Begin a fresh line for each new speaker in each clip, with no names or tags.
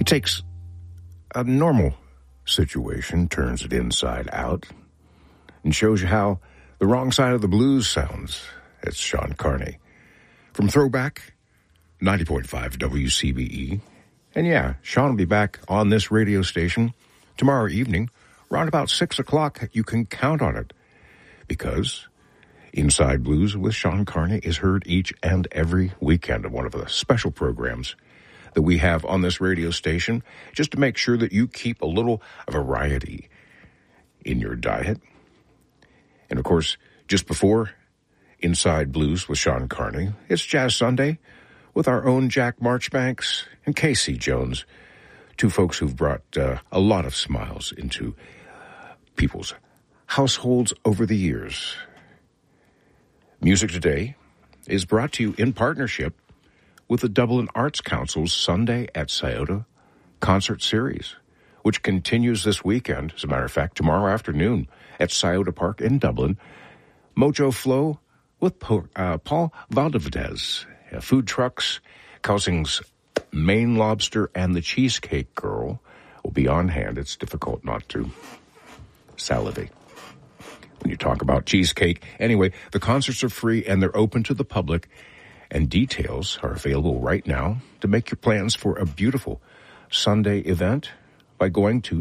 takes a normal situation, turns it inside out, and shows you how the wrong side of the blues sounds. It's Sean Carney. From Throwback, 90.5 WCBE. And yeah, Sean will be back on this radio station tomorrow evening, around about 6 o'clock. You can count on it, because Inside Blues with Sean Carney is heard each and every weekend of one of the special programs that we have on this radio station, just to make sure that you keep a little variety in your diet. And of course, just before Inside Blues with Sean Carney, it's Jazz Sunday with our own Jack Marchbanks and Casey Jones, two folks who've brought a lot of smiles into people's households over the years. Music Today is brought to you in partnership with the Dublin Arts Council's Sunday at Scioto concert series, which continues this weekend. As a matter of fact, tomorrow afternoon at Scioto Park in Dublin, Mojo Flow with Paul Valdivdes, food trucks, Cousins Maine Lobster, and the Cheesecake Girl will be on hand. It's difficult not to salivate when you talk about cheesecake. Anyway, the concerts are free and they're open to the public, and details are available right now to make your plans for a beautiful Sunday event by going to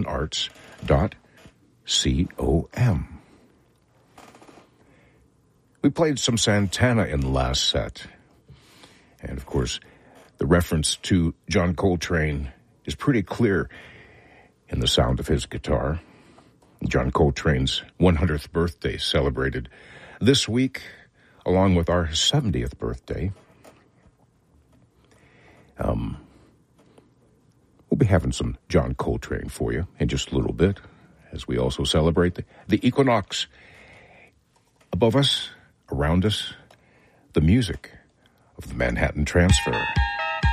dublinarts.com. We played some Santana in the last set. And, of course, the reference to John Coltrane is pretty clear in the sound of his guitar. John Coltrane's 100th birthday celebrated this week, along with our 70th birthday. We'll be having some John Coltrane for you in just a little bit, as we also celebrate the equinox. Above us, around us, the music of the Manhattan Transfer.